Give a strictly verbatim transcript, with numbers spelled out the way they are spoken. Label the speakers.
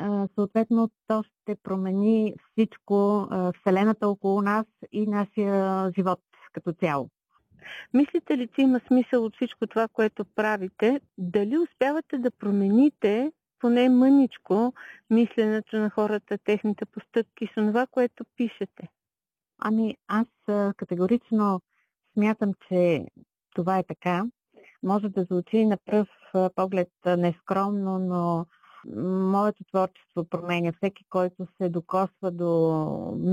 Speaker 1: а, съответно то ще промени всичко, а, Вселената около нас и нашия живот като цяло.
Speaker 2: Мислите ли, че има смисъл от всичко това, което правите? Дали успявате да промените поне мъничко мисленето на хората, техните постъпки с това, което пишете?
Speaker 1: Ами аз а, категорично смятам, че това е така. Може да звучи на пръв а, поглед а, нескромно, но м, моето творчество променя всеки, който се докосва до